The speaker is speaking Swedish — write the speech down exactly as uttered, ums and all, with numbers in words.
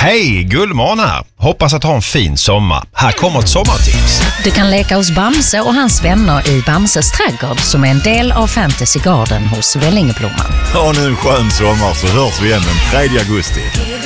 Hej, Gullmård här. Hoppas att ha en fin sommar. Här kommer ett sommartips. Du kan leka hos Bamse och hans vänner i Bamses trädgård som är en del av Fantasy Garden hos Vällingeblomman. Ha nu en skön sommar så hörs vi igen den tredje augusti.